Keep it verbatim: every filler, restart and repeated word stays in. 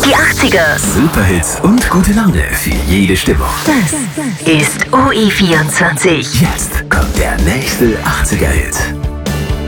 Die achtziger. Superhits und gute Laune für jede Stimmung. Das ist O E vierundzwanzig. Jetzt kommt der nächste achtziger-Hit.